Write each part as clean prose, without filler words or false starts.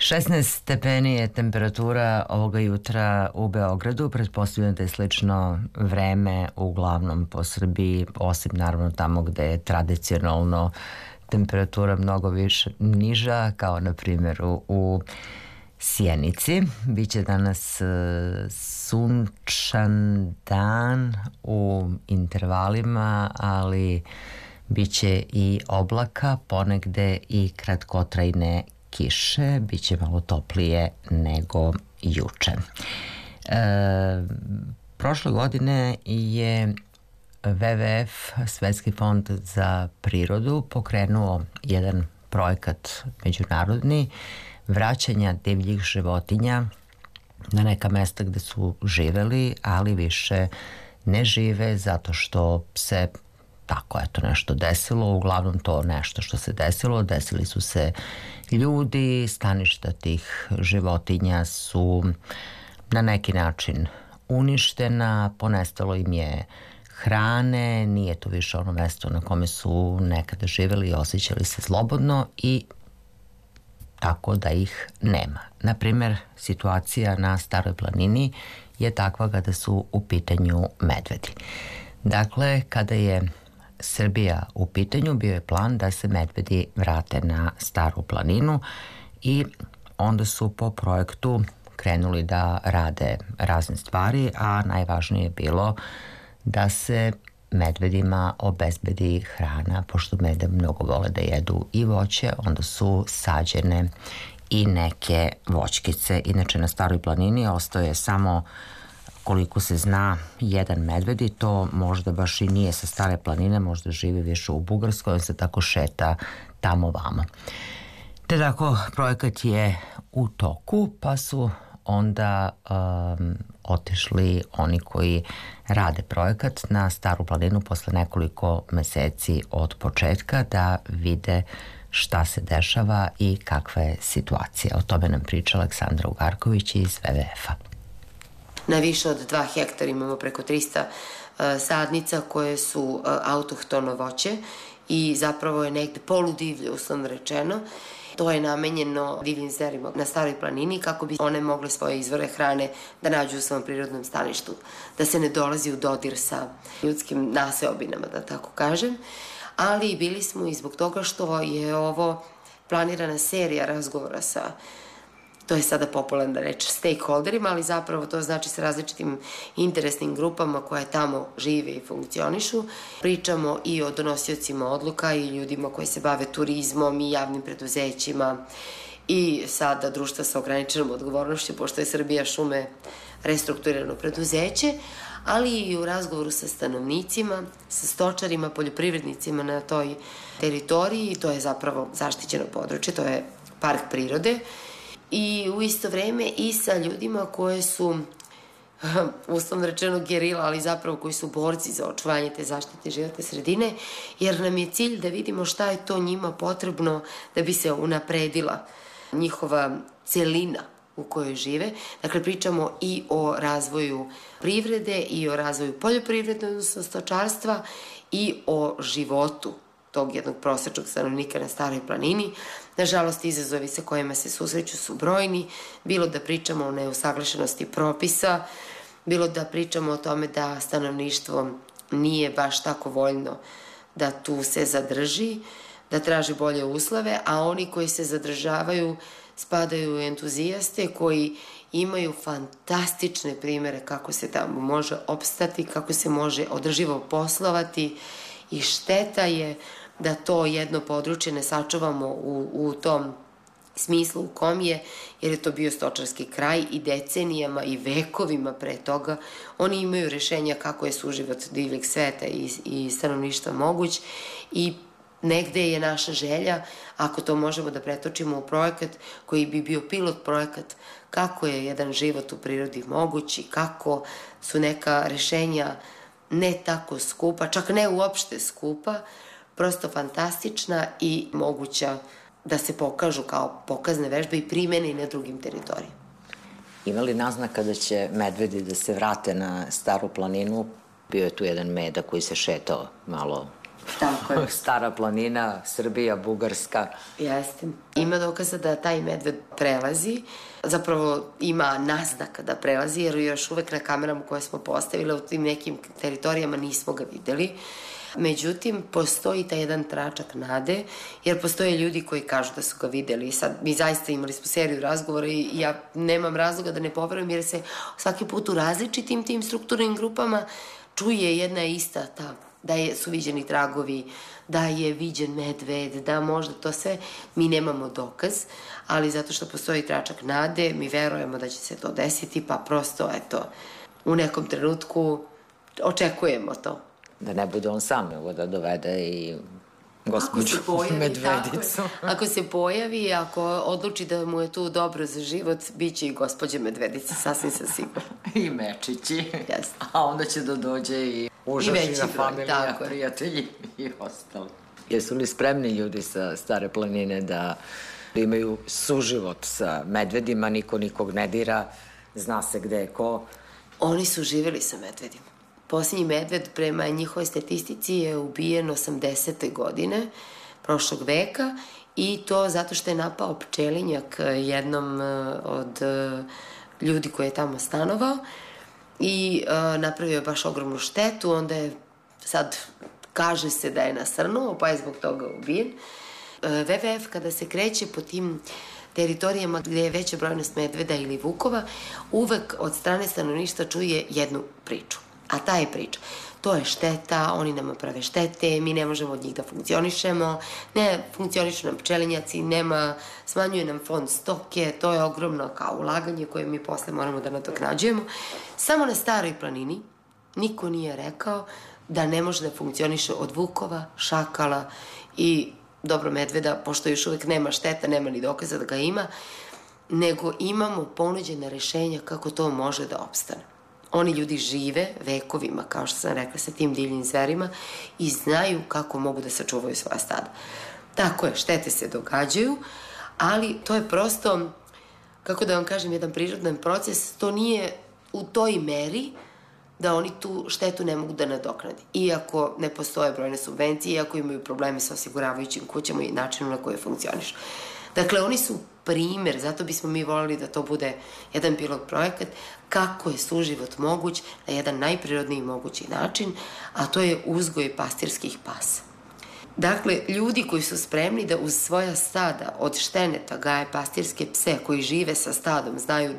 16 stepeni je temperatura ovoga jutra u Beogradu. Pretpostavljam da je slično vreme uglavnom po Srbiji, osim naravno tamo gde je tradicionalno temperatura mnogo više niža, kao na primjer u Sjenici. Biće danas sunčan dan u intervalima, ali biće i oblaka, ponegde i kratkotrajne kiše, biće malo toplije nego juče. Prošle godine je WWF, Svetski fond za prirodu, pokrenuo jedan projekat međunarodni vraćanja divljih životinja na neka mesta gde su živeli, ali više ne žive zato što se tako eto nešto desilo. Uglavnom to nešto što se desilo, desili su se ljudi, staništa tih životinja su na neki način uništena, ponestalo im je hrane, nije to više ono mesto na kome su nekada živeli i osjećali se slobodno i tako da ih nema. Naprimer, situacija na Staroj planini je takva kada su u pitanju medvedi. Dakle, kada je Srbija u pitanju, bio je plan da se medvedi vrate na Staru planinu i onda su po projektu krenuli da rade razne stvari, a najvažnije je bilo da se medvedima obezbedi hrana, pošto mede mnogo vole da jedu i voće, onda su sađene i neke voćkice. Inače, na Staroj planini ostaje samo, koliko se zna, jedan medved i to možda baš i nije sa Stare planine, možda živi više u Bugarskoj, on se tako šeta tamo vamo. Te tako, projekat je u toku, pa su onda otišli oni koji rade projekat na Staru planinu posle nekoliko meseci od početka da vide šta se dešava i kakva je situacija. O tome nam priča Aleksandra Ugarković iz WWF-a. Na više od 2 hektara imamo preko 300 sadnica koje su autohtono voće i zapravo je negde poludivlje, uslovno rečeno. To je namenjeno divljim zverima na Staroj planini kako bi one mogle svoje izvore hrane da nađu u svom prirodnom staništu, da se ne dolazi u dodir sa ljudskim naseobinama, da tako kažem. Ali bili smo i zbog toga što je ovo planirana serija razgovora sa, to je sada popularna reč, stakeholderima, ali zapravo to znači sa različitim interesnim grupama koje tamo žive i funkcionišu. Pričamo i o donosiocima odluka i ljudima koji se bave turizmom i javnim preduzećima i sada društva sa ograničenom odgovornošću, pošto je Srbija šume restrukturirano preduzeće, ali i u razgovoru sa stanovnicima, sa stočarima, poljoprivrednicima na toj teritoriji. To je zapravo zaštićeno područje, to je park prirode. I u isto vreme i sa ljudima koje su, uslovno rečeno gerila, ali zapravo koji su borci za očuvanje te zaštite životne sredine, jer nam je cilj da vidimo šta je to njima potrebno da bi se unapredila njihova celina u kojoj žive. Dakle, pričamo i o razvoju privrede i o razvoju poljoprivrede, odnosno stočarstva, i o životu tog jednog prosečnog stanovnika na Staroj planini. Nažalost, izazovi sa kojima se susreću su brojni, bilo da pričamo o neusaglašenosti propisa, bilo da pričamo o tome da stanovništvo nije baš tako voljno da tu se zadrži, da traži bolje uslove, a oni koji se zadržavaju spadaju u entuzijaste koji imaju fantastične primere kako se tamo može opstati, kako se može održivo poslovati i šteta je da to jedno područje ne sačuvamo u tom smislu u kom je, jer je to bio stočarski kraj i decenijama i vekovima pre toga. Oni imaju rešenja kako je suživot divljeg sveta i stanovništva moguć i negde je naša želja, ako to možemo da pretočimo u projekat koji bi bio pilot projekat, kako je jedan život u prirodi moguć i kako su neka rešenja ne tako skupa, čak ne uopšte skupa, prosto fantastična i moguća da se pokažu kao pokazne vežbe i primene i na drugim teritorijama. Ima li naznaka da će medvedi da se vrate na Staru planinu? Bio je tu jedan medak koji se šetao malo Tako je. Stara planina, Srbija, Bugarska. Jeste. Ima dokaza da taj medved prelazi, zapravo ima naznaka da prelazi, jer još uvek na kamerama koje smo postavile u tim nekim teritorijama nismo ga videli. Međutim, postoji taj jedan tračak nade, jer postoje ljudi koji kažu da su ga videli. Sad, mi zaista imali smo seriju razgovora i ja nemam razloga da ne poverujem, jer se svaki put u različitim tim strukturnim grupama čuje jedna ista ta, da su viđeni tragovi, da je viđen medved, da možda to sve, mi nemamo dokaz, ali zato što postoji tračak nade, mi verujemo da će se to desiti, pa prosto, eto, u nekom trenutku očekujemo to. Da ne bude on sam, nego da dovede i gospođu medvedicu. Ako se pojavi, ako odluči da mu je tu dobro za život, bit će i gospođa medvedica, sasvim sam sigurna. I mečići. Jeste. A onda će da dođe i užašina familija, prijatelji i ostalo. Jesu li spremni ljudi sa Stare planine da imaju suživot sa medvedima, niko nikog ne dira, zna se gde je ko? Oni su živjeli sa medvedima. Posljednji medved prema njihovoj statistici je ubijen 80. godine prošlog veka i to zato što je napao pčelinjak jednom od ljudi koji je tamo stanovao i napravio je baš ogromnu štetu, onda je sad kaže se da je nasrnuo pa je zbog toga ubijen. WWF kada se kreće po tim teritorijama gde je veća brojnost medveda ili vukova, uvek od strane stanovništva čuje jednu priču. A ta je priča. To je šteta, oni nama prave štete, mi ne možemo od njih da funkcionišemo, ne funkcionišu nam pčelinjaci, smanjuje nam fond stoke, to je ogromno kao ulaganje koje mi posle moramo da nadoknađujemo. Samo na Staroj planini niko nije rekao da ne može da funkcioniše od vukova, šakala i dobro medveda, pošto još uvek nema šteta, nema ni dokaza da ga ima, nego imamo ponuđena rešenja kako to može da opstane. Oni ljudi žive vekovima, kao što sam rekla, sa tim divljim zverima i znaju kako mogu da sačuvaju svoja stada. Tako je, štete se događaju, ali to je prosto, kako da vam kažem, jedan prirodan proces, to nije u toj meri da oni tu štetu ne mogu da nadoknade. Iako ne postoje brojne subvencije, iako imaju probleme sa osiguravajućim kućama i načinom na koje funkcionišu. Dakle, oni su primer, zato bismo mi volili da to bude jedan pilot projekat, kako je suživot moguć na jedan najprirodniji mogući način, a to je uzgoj pastirskih pasa. Dakle, ljudi koji su spremni da uz svoja stada od šteneta gaje pastirske pse koji žive sa stadom, znaju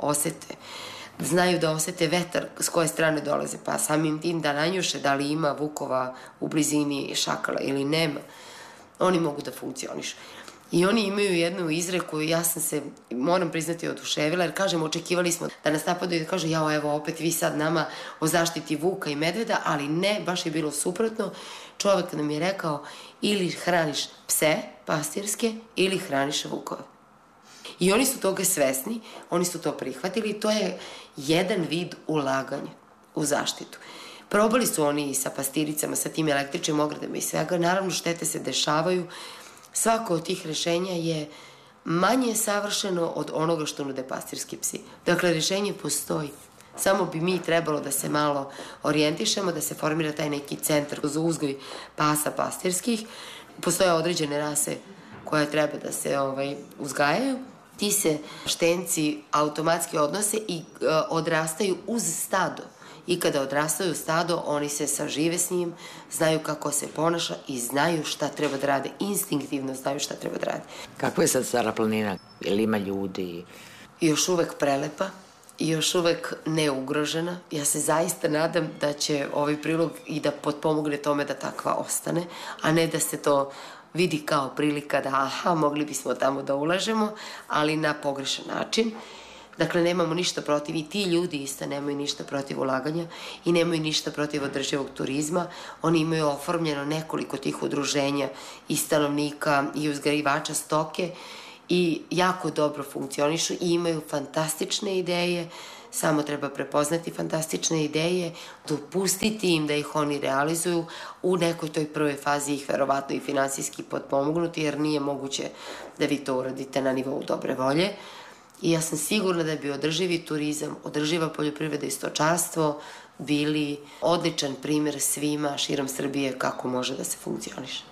da osete vetar s koje strane dolaze, pa samim tim da nanjuše da li ima vukova u blizini šakala ili nema, oni mogu da funkcionišu. I oni imaju jednu izreku, ja sam se, moram priznati, oduševila, jer kažem, očekivali smo da nas napadaju i da kažu, jao, evo, opet vi sad nama o zaštiti vuka i medveda, ali ne, baš je bilo suprotno. Čovek nam je rekao, ili hraniš pse pastirske, ili hraniš vukove. I oni su toga svesni, oni su to prihvatili i to je jedan vid ulaganja u zaštitu. Probali su oni i sa pastiricama, sa tim električnim ogradama i svega, naravno štete se dešavaju. Svako od tih rešenja je manje savršeno od onoga što nude pastirski psi. Dakle, rešenje postoji. Samo bi mi trebalo da se malo orijentišemo, da se formira taj neki centar za uzgoj pasa pastirskih. Postoje određene rase koje treba da se uzgajaju. Ti se štenci automatski odnose i odrastaju uz stado. I kada odrastaju stado, oni se sažive s njim, znaju kako se ponaša i znaju šta treba da rade. Instinktivno znaju šta treba da rade. Kakva je sad Stara planina? Ili ima ljudi? Još uvek prelepa i još uvek neugrožena. Ja se zaista nadam da će ovaj prilog i da potpomogne tome da takva ostane, a ne da se to vidi kao prilika da mogli bismo tamo da ulažemo, ali na pogrešan način. Dakle, nemamo ništa protiv i ti ljudi isto nemaju ništa protiv ulaganja i nemaju ništa protiv održivog turizma. Oni imaju oformljeno nekoliko tih udruženja i stanovnika i uzgajivača stoke i jako dobro funkcionišu i imaju fantastične ideje. Samo treba prepoznati fantastične ideje, dopustiti im da ih oni realizuju. U nekoj toj prvoj fazi ih verovatno i finansijski potpomognuti, jer nije moguće da vi to uradite na nivou dobre volje. I ja sam sigurna da bi održivi turizam, održiva poljoprivreda i stočarstvo bili odličan primjer svima širom Srbije kako može da se funkcioniše.